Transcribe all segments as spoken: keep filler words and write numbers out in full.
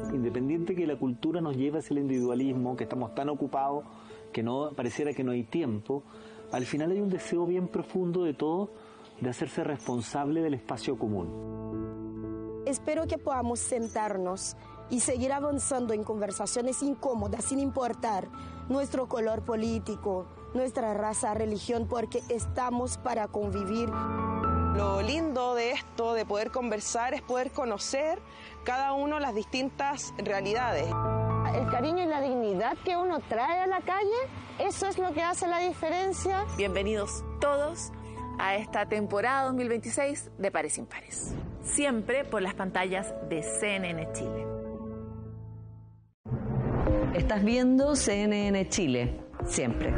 Independiente que la cultura nos lleve hacia el individualismo, que estamos tan ocupados que no pareciera que no hay tiempo, al final hay un deseo bien profundo de todos de hacerse responsable del espacio común. Espero que podamos sentarnos y seguir avanzando en conversaciones incómodas sin importar nuestro color político, nuestra raza, religión, porque estamos para convivir. Lo lindo de esto, de poder conversar, es poder conocer cada uno las distintas realidades. El cariño y la dignidad que uno trae a la calle, eso es lo que hace la diferencia. Bienvenidos todos a esta temporada dos mil veintiséis de Pares Impares, siempre por las pantallas de C N N Chile. Estás viendo C N N Chile, siempre.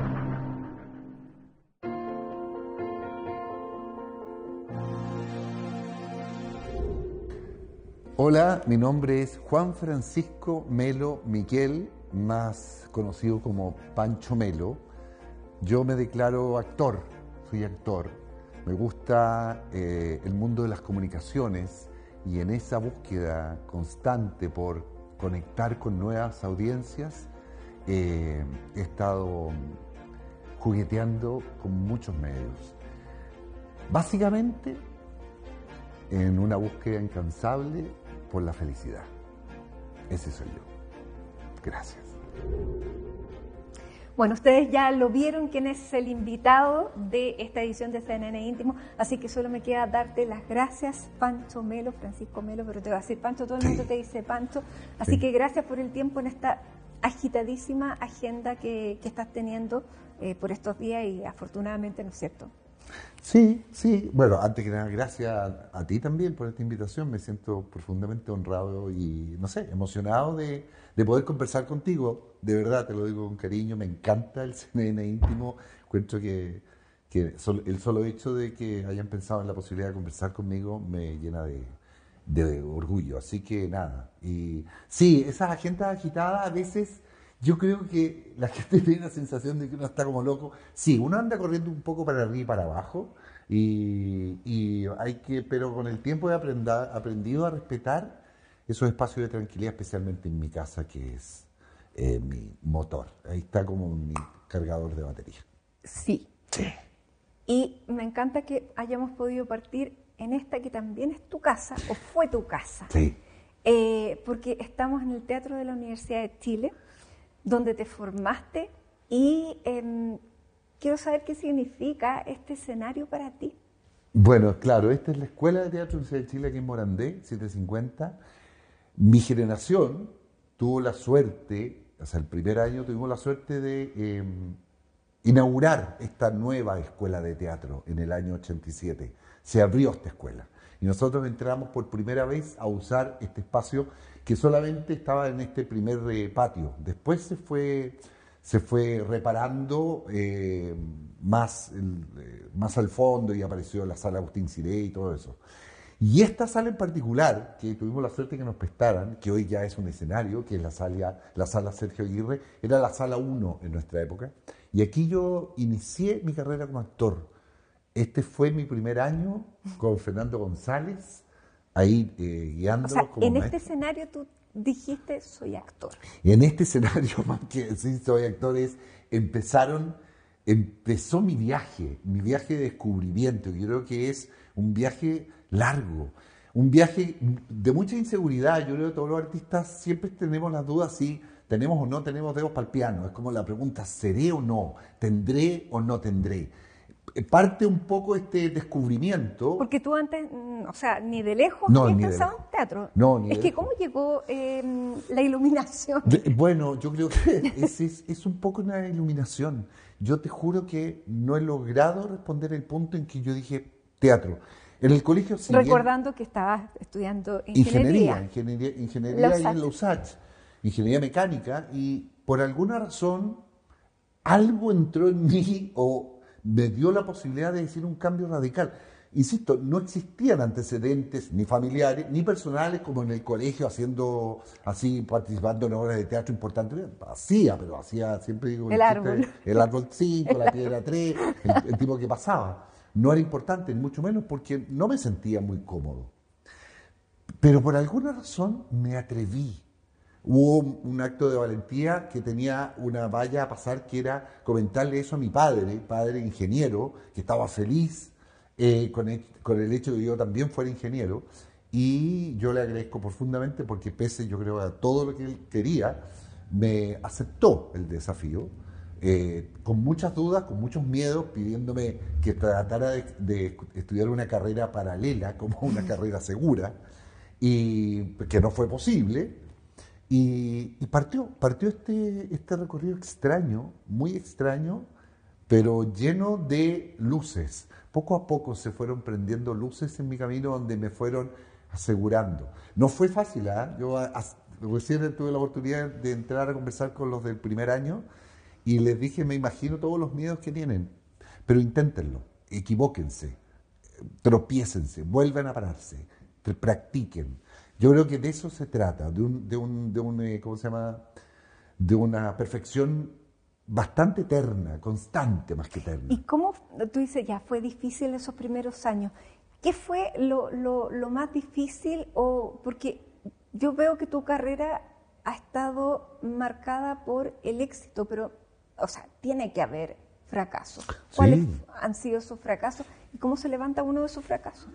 Hola, mi nombre es Juan Francisco Melo Miquel, más conocido como Pancho Melo. Yo me declaro actor, soy actor. Me gusta eh, el mundo de las comunicaciones y en esa búsqueda constante por conectar con nuevas audiencias, eh, he estado jugueteando con muchos medios. Básicamente, en una búsqueda incansable por la felicidad. Ese soy yo. Gracias. Bueno, ustedes ya lo vieron quién es el invitado de esta edición de C N N Íntimo, así que solo me queda darte las gracias, Pancho Melo, Francisco Melo, pero te va a decir Pancho, todo el mundo sí. Te dice Pancho, así sí. Que gracias por el tiempo en esta agitadísima agenda que, que estás teniendo eh, por estos días y afortunadamente, ¿no es cierto? Sí, sí. Bueno, antes que nada, gracias a, a ti también por esta invitación. Me siento profundamente honrado y, no sé, emocionado de, de poder conversar contigo. De verdad, te lo digo con cariño. Me encanta el C N N Íntimo. Encuentro que, que sol, el solo hecho de que hayan pensado en la posibilidad de conversar conmigo me llena de, de orgullo. Así que nada. Y sí, esas agendas agitadas a veces... Yo creo que la gente tiene la sensación de que uno está como loco. Sí, uno anda corriendo un poco para arriba y para abajo, y, y hay que, pero con el tiempo he aprenda, aprendido a respetar esos espacios de tranquilidad, especialmente en mi casa, que es eh, mi motor. Ahí está como mi cargador de batería. Sí. Sí. Y me encanta que hayamos podido partir en esta que también es tu casa, o fue tu casa. Sí. Eh, porque estamos en el Teatro de la Universidad de Chile, donde te formaste y eh, quiero saber qué significa este escenario para ti. Bueno, claro, esta es la Escuela de Teatro de la Universidad de Chile aquí en Morandé, setecientos cincuenta. Mi generación tuvo la suerte, o sea, el primer año tuvimos la suerte de eh, inaugurar esta nueva escuela de teatro en el año ochenta y siete. Se abrió esta escuela y nosotros entramos por primera vez a usar este espacio que solamente estaba en este primer eh, patio. Después se fue, se fue reparando eh, más, eh, más al fondo y apareció la sala Agustín Ciré y todo eso. Y esta sala en particular, que tuvimos la suerte que nos prestaran, que hoy ya es un escenario, que es la sala, la sala Sergio Aguirre, era la sala uno en nuestra época. Y aquí yo inicié mi carrera como actor. Este fue mi primer año con Fernando González, ahí eh, guiando. O sea, como en maestro. Este escenario tú dijiste, soy actor. Y en este escenario, más que decir soy actor, es, empezaron, empezó mi viaje, mi viaje de descubrimiento, que yo creo que es un viaje largo, un viaje de mucha inseguridad. Yo creo que todos los artistas siempre tenemos las dudas si tenemos o no tenemos dedos para el piano. Es como la pregunta, ¿seré o no? ¿Tendré o no tendré? Parte un poco este descubrimiento. Porque tú antes, o sea, ni de lejos no, habías ni pensado de en teatro. No, ni es de que lejos. ¿cómo llegó eh, la iluminación? De, bueno, yo creo que es, es, es un poco una iluminación. Yo te juro que no he logrado responder el punto en que yo dije teatro. En el colegio... Si Recordando bien, que estabas estudiando ingeniería. Ingeniería, ingeniería, ingeniería y en la U S A Ch. Ingeniería mecánica, y por alguna razón algo entró en mí o me dio la posibilidad de decir un cambio radical. Insisto, no existían antecedentes ni familiares ni personales como en el colegio haciendo así, participando en obras de teatro importantes. Hacía, pero hacía, siempre digo, el, el árbol. Chiste, el árbol cinco, la piedra tres, el, el tipo que pasaba. No era importante, mucho menos porque no me sentía muy cómodo. Pero por alguna razón me atreví hubo un, un acto de valentía que tenía una valla a pasar, que era comentarle eso a mi padre, padre ingeniero, que estaba feliz eh, con, el, con el hecho de que yo también fuera ingeniero, y yo le agradezco profundamente porque pese, yo creo, a todo lo que él quería, me aceptó el desafío, eh, con muchas dudas, con muchos miedos, pidiéndome que tratara de, de estudiar una carrera paralela, como una carrera segura, y que no fue posible. Y, y partió, partió este, este recorrido extraño, muy extraño, pero lleno de luces. Poco a poco se fueron prendiendo luces en mi camino donde me fueron asegurando. No fue fácil, ¿eh? Yo a, a, recién tuve la oportunidad de entrar a conversar con los del primer año y les dije, me imagino todos los miedos que tienen, pero inténtenlo, equivóquense, tropiécense, vuelvan a pararse, practiquen. Yo creo que de eso se trata, de un, de un, de un eh, ¿cómo se llama? De una perfección bastante eterna, constante más que eterna. ¿Y cómo, tú dices, ya fue difícil esos primeros años? ¿Qué fue lo, lo, lo más difícil? O porque yo veo que tu carrera ha estado marcada por el éxito, pero, o sea, tiene que haber fracasos. ¿Cuáles sí. han sido esos fracasos? ¿Y cómo se levanta uno de esos fracasos?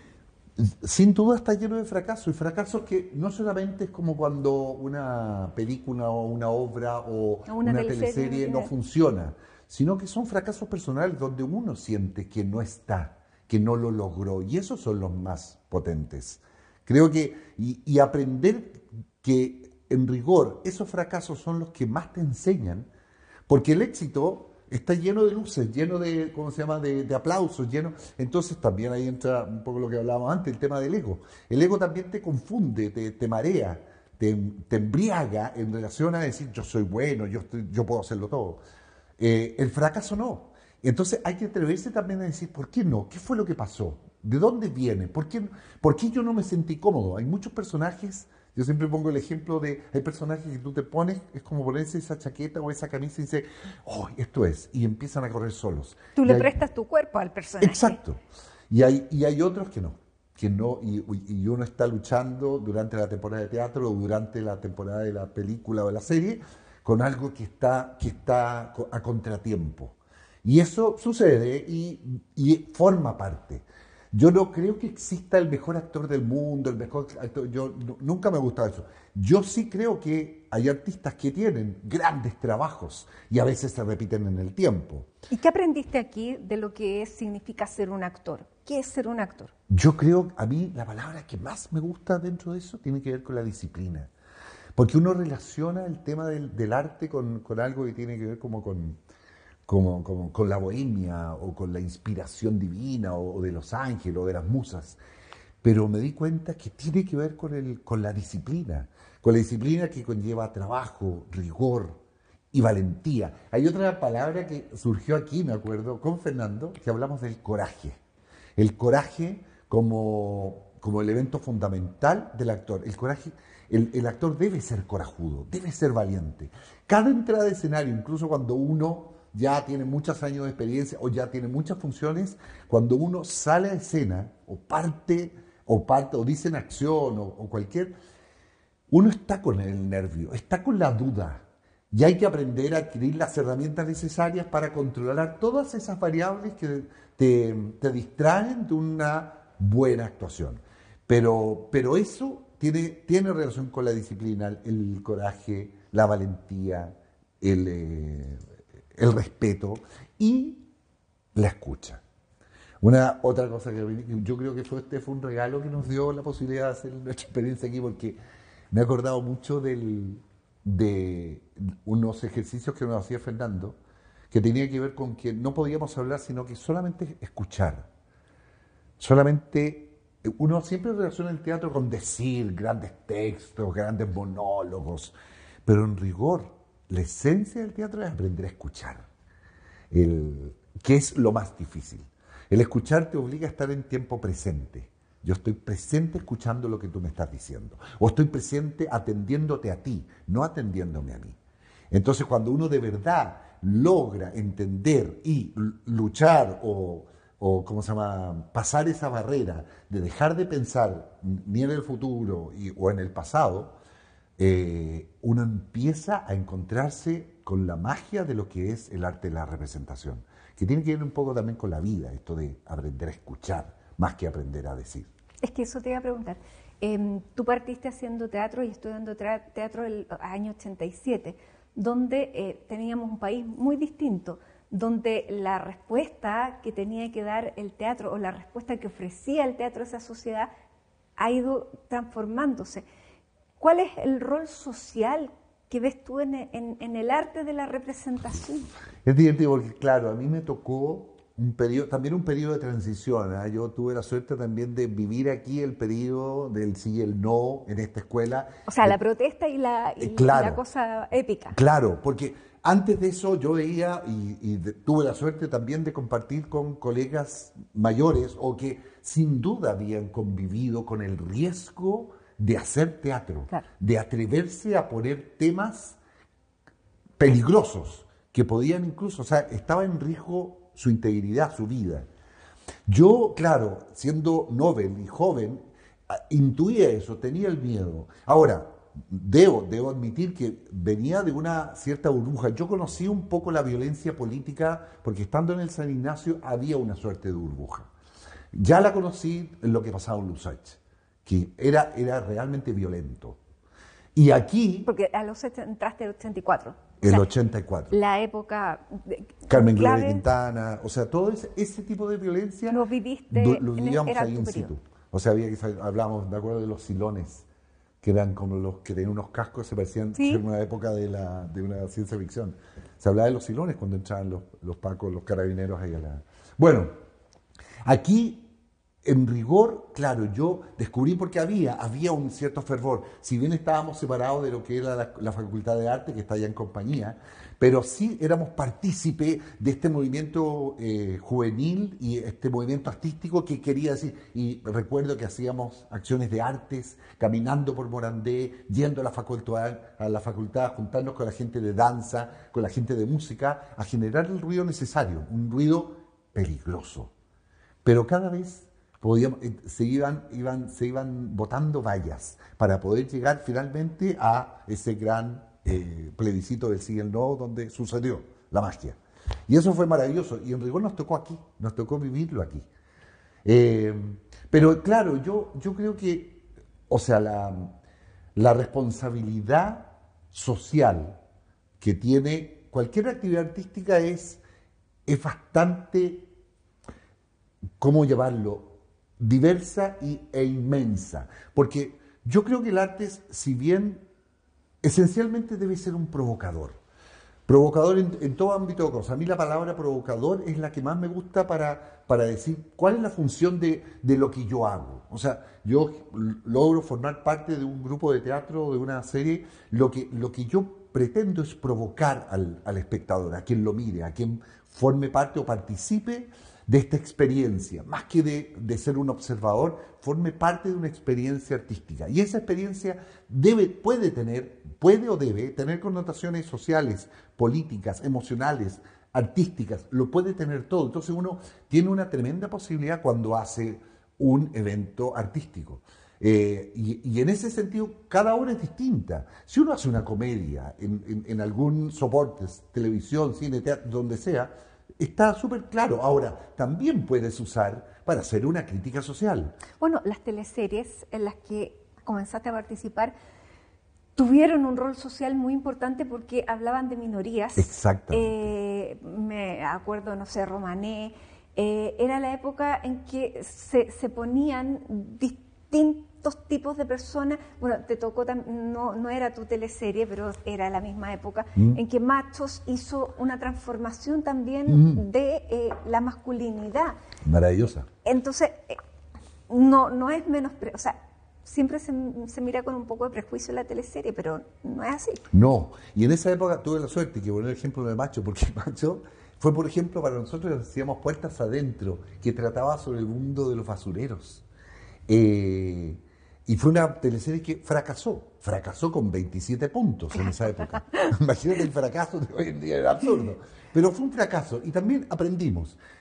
Sin duda está lleno de fracasos, y fracasos que no solamente es como cuando una película o una obra o una, una teleserie, teleserie no funciona, sino que son fracasos personales donde uno siente que no está, que no lo logró, y esos son los más potentes. Creo que, y, y aprender que en rigor esos fracasos son los que más te enseñan, porque el éxito está lleno de luces, lleno de, ¿cómo se llama?, de, de aplausos, lleno. Entonces también ahí entra un poco lo que hablábamos antes, el tema del ego. El ego también te confunde, te, te marea, te, te embriaga en relación a decir yo soy bueno, yo, estoy, yo puedo hacerlo todo. Eh, el fracaso no. Entonces hay que atreverse también a decir, ¿por qué no? ¿Qué fue lo que pasó? ¿De dónde viene? ¿Por qué, por qué yo no me sentí cómodo? Hay muchos personajes. Yo siempre pongo el ejemplo de, hay personajes que tú te pones, es como ponerse esa chaqueta o esa camisa y dices, oh, esto es, y empiezan a correr solos. Tú y le hay, prestas tu cuerpo al personaje. Exacto. Y hay, y hay otros que no, que no, y, y uno está luchando durante la temporada de teatro o durante la temporada de la película o de la serie con algo que está, que está a contratiempo. Y eso sucede y, y forma parte. Yo no creo que exista el mejor actor del mundo, el mejor actor, yo no, nunca me ha gustado eso. Yo sí creo que hay artistas que tienen grandes trabajos y a veces se repiten en el tiempo. ¿Y qué aprendiste aquí de lo que es, significa ser un actor? ¿Qué es ser un actor? Yo creo, a mí la palabra que más me gusta dentro de eso tiene que ver con la disciplina. Porque uno relaciona el tema del, del arte con, con algo que tiene que ver como con... Como, como con la bohemia o con la inspiración divina o, o de los ángeles o de las musas. Pero me di cuenta que tiene que ver con, el, con la disciplina, con la disciplina que conlleva trabajo, rigor y valentía. Hay otra palabra que surgió aquí, me acuerdo, con Fernando, que hablamos del coraje. El coraje como, como elemento fundamental del actor. El coraje, el, el actor debe ser corajudo, debe ser valiente. Cada entrada de escenario, incluso cuando uno ya tiene muchos años de experiencia o ya tiene muchas funciones, cuando uno sale a escena o parte o parte o dice en acción o, o cualquier, uno está con el nervio, está con la duda y hay que aprender a adquirir las herramientas necesarias para controlar todas esas variables que te, te distraen de una buena actuación. Pero, pero eso tiene, tiene relación con la disciplina, el coraje, la valentía, el... Eh, el respeto y la escucha. Una otra cosa que yo creo que fue, este fue un regalo que nos dio la posibilidad de hacer nuestra experiencia aquí, porque me he acordado mucho del, de unos ejercicios que nos hacía Fernando, que tenía que ver con que no podíamos hablar, sino que solamente escuchar. Solamente, uno siempre relaciona el teatro con decir grandes textos, grandes monólogos, pero en rigor, la esencia del teatro es aprender a escuchar, el, que es lo más difícil. El escuchar te obliga a estar en tiempo presente. Yo estoy presente escuchando lo que tú me estás diciendo. O estoy presente atendiéndote a ti, no atendiéndome a mí. Entonces, cuando uno de verdad logra entender y luchar o, o ¿cómo se llama?, pasar esa barrera de dejar de pensar ni en el futuro y, o en el pasado, eh, uno empieza a encontrarse con la magia de lo que es el arte de la representación, que tiene que ver un poco también con la vida, esto de aprender a escuchar más que aprender a decir. Es que eso te iba a preguntar. Eh, tú partiste haciendo teatro y estudiando teatro el año ochenta y siete, donde eh, teníamos un país muy distinto, donde la respuesta que tenía que dar el teatro o la respuesta que ofrecía el teatro a esa sociedad ha ido transformándose. ¿Cuál es el rol social que ves tú en, en, en el arte de la representación? Es divertido porque, claro, a mí me tocó un periodo, también un periodo de transición. ¿eh? Yo tuve la suerte también de vivir aquí el periodo del sí y el no en esta escuela. O sea, la protesta y la, y, claro, y la cosa épica. Claro, porque antes de eso yo veía y, y de, tuve la suerte también de compartir con colegas mayores o que sin duda habían convivido con el riesgo de hacer teatro, claro, de atreverse a poner temas peligrosos que podían incluso, o sea, estaba en riesgo su integridad, su vida. Yo, claro, siendo novel y joven, intuía eso, tenía el miedo. Ahora, debo, debo admitir que venía de una cierta burbuja. Yo conocí un poco la violencia política porque estando en el San Ignacio había una suerte de burbuja. Ya la conocí en lo que pasaba en Lusach, que era, era realmente violento. Y aquí... Porque a los entraste el ochenta y cuatro. El o sea, ochenta y cuatro. La época... De, Carmen Gloria Quintana, o sea, todo ese, ese tipo de violencia... Lo viviste... Do, lo vivíamos en el, ahí in situ. O sea, había que hablábamos, de acuerdo, de los silones, que eran como los que tenían unos cascos, se parecían ¿sí? en una época de, la, de una ciencia ficción. Se hablaba de los silones cuando entraban los, los pacos, los carabineros ahí a la... Bueno, aquí... En rigor, claro, yo descubrí porque había, había un cierto fervor. Si bien estábamos separados de lo que era la, la Facultad de Arte, que está allá en Compañía, pero sí éramos partícipe de este movimiento eh, juvenil y este movimiento artístico que quería decir. Y recuerdo que hacíamos acciones de artes, caminando por Morandé, yendo a la facultad, a la facultad, a juntarnos con la gente de danza, con la gente de música, a generar el ruido necesario, un ruido peligroso. Pero cada vez... Podíamos, se, iban, iban, se iban botando vallas para poder llegar finalmente a ese gran eh, plebiscito del sí y el no donde sucedió la magia. Y eso fue maravilloso y en rigor nos tocó aquí, nos tocó vivirlo aquí. Eh, pero claro, yo, yo creo que, o sea, la, la responsabilidad social que tiene cualquier actividad artística es, es bastante, ¿cómo llevarlo? Diversa y, e inmensa, porque yo creo que el arte, si bien esencialmente debe ser un provocador, provocador en, en todo ámbito de cosas. A mí la palabra provocador es la que más me gusta para, para decir cuál es la función de, de lo que yo hago. O sea, yo logro formar parte de un grupo de teatro, de una serie, lo que, lo que yo pretendo es provocar al, al espectador, a quien lo mire, a quien forme parte o participe de esta experiencia, más que de, de ser un observador, forme parte de una experiencia artística. Y esa experiencia debe, puede tener, puede o debe tener connotaciones sociales, políticas, emocionales, artísticas, lo puede tener todo. Entonces uno tiene una tremenda posibilidad cuando hace un evento artístico. Eh, y, y en ese sentido, cada obra es distinta. Si uno hace una comedia en, en, en algún soporte, televisión, cine, teatro, donde sea, está súper claro. Ahora, también puedes usar para hacer una crítica social. Bueno, las teleseries en las que comenzaste a participar tuvieron un rol social muy importante porque hablaban de minorías. Exactamente. Eh, me acuerdo, no sé, Romané. Eh, era la época en que se, se ponían distintos tipos de personas. Bueno, te tocó, no, no era tu teleserie, pero era la misma época, mm. en que Machos hizo una transformación también mm. de eh, la masculinidad. Maravillosa. Entonces, eh, no, no es menos... O sea, siempre se, se mira con un poco de prejuicio la teleserie, pero no es así. No, y en esa época tuve la suerte, que poner el ejemplo de Macho, porque Macho fue, por ejemplo, para nosotros hacíamos Puertas Adentro, que trataba sobre el mundo de los basureros. Eh, y fue una teleserie que fracasó, fracasó con veintisiete puntos en esa época. Imagínate el fracaso de hoy en día, era absurdo. Pero fue un fracaso y también aprendimos.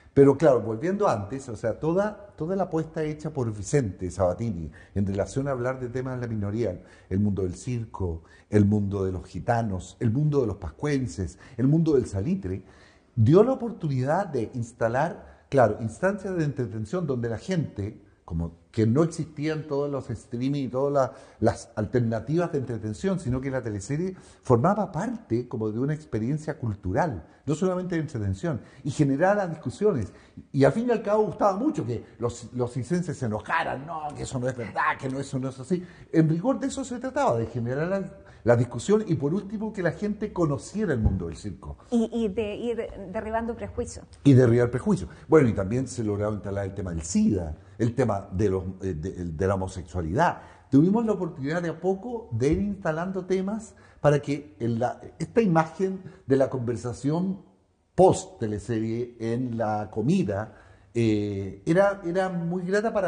Pero claro, volviendo antes, o sea, toda, toda la apuesta hecha por Vicente Sabatini en relación a hablar de temas de la minoría, el mundo del circo, el mundo de los gitanos, el mundo de los pascuenses, el mundo del salitre, dio la oportunidad de instalar, claro, instancias de entretención donde la gente, como que no existían todos los streaming y todas la, las alternativas de entretención, sino que la teleserie formaba parte como de una experiencia cultural, no solamente de entretención, y generaba discusiones. Y al fin y al cabo gustaba mucho que los, los cisenses se enojaran, no, que eso no es verdad, que no, eso no es así. En rigor de eso se trataba, de generar la, la discusión y por último que la gente conociera el mundo del circo. Y, y de ir derribando prejuicios. Y derribar prejuicios. Bueno, y también se lograba instalar el tema del SIDA, el tema de, los, de, de la homosexualidad. Tuvimos la oportunidad de a poco de ir instalando temas para que en la, esta imagen de la conversación post-teleserie en la comida eh, era, era muy grata para